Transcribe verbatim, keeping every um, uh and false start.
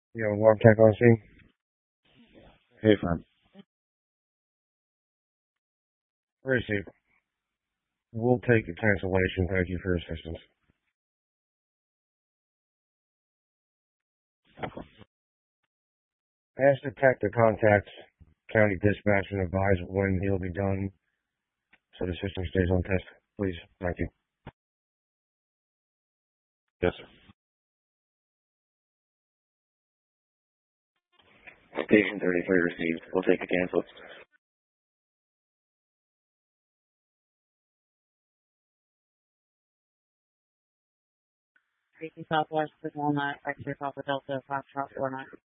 You know, Warm Tech on scene. Hey, fam. Receive. We'll take the cancellation. Thank you for your assistance. Ask the tech to contact county dispatch and advise when he'll be done so the system stays on test. Please. Thank you. Yes, sir. Station thirty-three received. We'll take a cancel. Station Southwest, Walnut, X-ray Papa Delta, Foxtrot four nine.